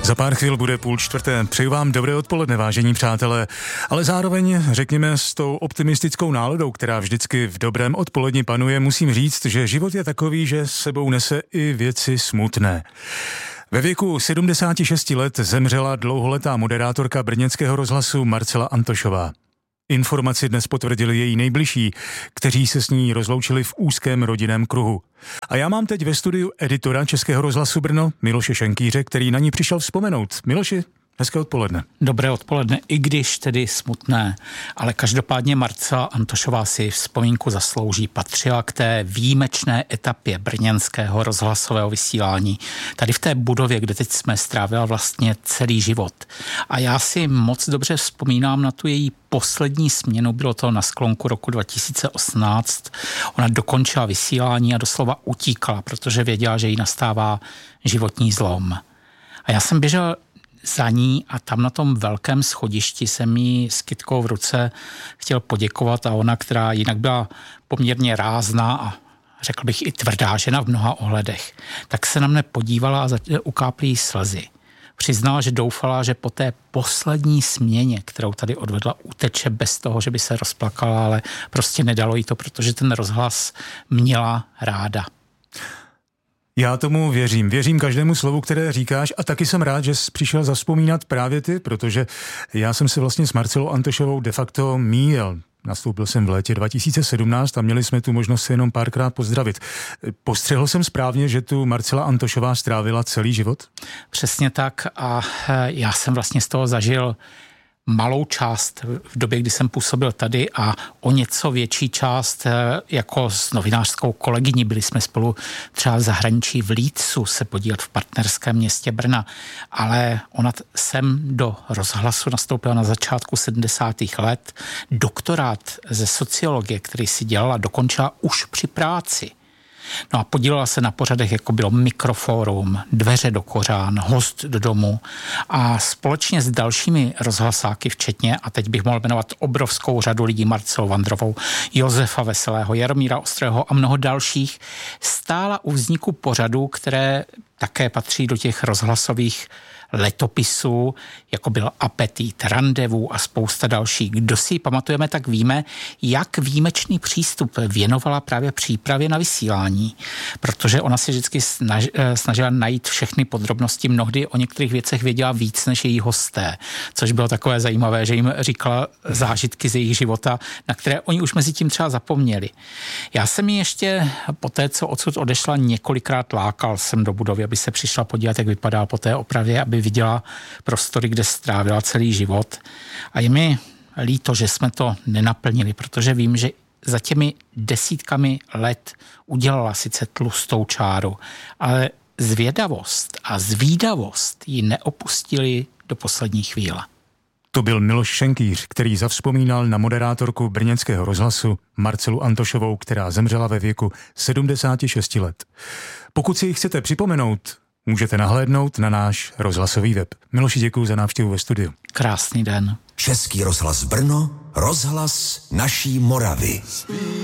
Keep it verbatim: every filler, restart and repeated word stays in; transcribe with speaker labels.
Speaker 1: Za pár chvil bude půl čtvrté. Přeju vám dobré odpoledne, vážení přátelé, ale zároveň, řekněme, s tou optimistickou náladou, která vždycky v dobrém odpoledni panuje, musím říct, že život je takový, že s sebou nese i věci smutné. Ve věku sedmdesáti šesti let zemřela dlouholetá moderátorka brněnského rozhlasu Marcela Antošová. Informaci dnes potvrdili její nejbližší, kteří se s ní rozloučili v úzkém rodinném kruhu. A já mám teď ve studiu editora Českého rozhlasu Brno, Miloše Šenkýře, který na ní přišel vzpomenout. Miloši, hezké odpoledne.
Speaker 2: Dobré odpoledne, i když tedy smutné, ale každopádně Marcela Antošová si vzpomínku zaslouží. Patřila k té výjimečné etapě brněnského rozhlasového vysílání. Tady v té budově, kde teď jsme, strávila vlastně celý život. A já si moc dobře vzpomínám na tu její poslední směnu, bylo to na sklonku roku dva tisíce osmnáct. Ona dokončila vysílání a doslova utíkala, protože věděla, že jí nastává životní zlom. A já jsem běžel za ní a tam na tom velkém schodišti jsem jí s kytkou v ruce chtěl poděkovat a ona, která jinak byla poměrně rázná a řekl bych i tvrdá žena v mnoha ohledech, tak se na mne podívala a ukáply jí slzy. Přiznala, že doufala, že po té poslední směně, kterou tady odvedla, uteče bez toho, že by se rozplakala, ale prostě nedalo jí to, protože ten rozhlas měla ráda.
Speaker 1: Já tomu věřím. Věřím každému slovu, které říkáš a taky jsem rád, že jsi přišel zavzpomínat právě ty, protože já jsem se vlastně s Marcelou Antošovou de facto míjel. Nastoupil jsem v létě dva tisíce sedmnáct a měli jsme tu možnost se jenom párkrát pozdravit. Postřehl jsem správně, že tu Marcela Antošová strávila celý život?
Speaker 2: Přesně tak a já jsem vlastně z toho zažil malou část v době, kdy jsem působil tady a o něco větší část jako s novinářskou kolegyní. Byli jsme spolu třeba v zahraničí v Lícu se podílet v partnerském městě Brna, ale ona sem do rozhlasu nastoupila na začátku sedmdesátých let. Doktorát ze sociologie, který si dělala, dokončila už při práci. No a podílela se na pořadech, jako bylo Mikrofórum, Dveře do kořán, Host do domu a společně s dalšími rozhlasáky včetně, a teď bych mohl jmenovat obrovskou řadu lidí, Marcelu Vandrovou, Josefa Veselého, Jaromíra Ostrého a mnoho dalších, stála u vzniku pořadů, které také patří do těch rozhlasových letopisů, jako byl Apetit, Randevu a spousta dalších. Kdo si ji pamatujeme, tak víme, jak výjimečný přístup věnovala právě přípravě na vysílání, protože ona si vždycky snaž, snažila najít všechny podrobnosti, mnohdy o některých věcech věděla víc než její hosté, což bylo takové zajímavé, že jim říkala zážitky z jejich života, na které oni už mezi tím třeba zapomněli. Já jsem ji ještě po té, co odsud odešla, několikrát lákal jsem do budovy, aby se přišla podívat, jak vypadá po té opravě, aby viděla prostory, kde strávila celý život. A je mi líto, že jsme to nenaplnili, protože vím, že za těmi desítkami let udělala sice tlustou čáru, ale zvědavost a zvídavost ji neopustili do poslední chvíle.
Speaker 1: To byl Miloš Šenkýř, který zavzpomínal na moderátorku brněnského rozhlasu Marcelu Antošovou, která zemřela ve věku sedmdesáti šesti let. Pokud si ji chcete připomenout, můžete nahlédnout na náš rozhlasový web. Miloši, děkuji za návštěvu ve studiu.
Speaker 2: Krásný den.
Speaker 3: Český rozhlas Brno, rozhlas naší Moravy.